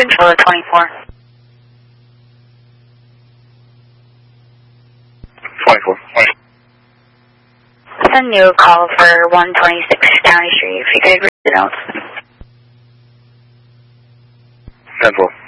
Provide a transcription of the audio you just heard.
Controller 24. 24. Send you a call for 126 County Street if you could read the notes. 10-4.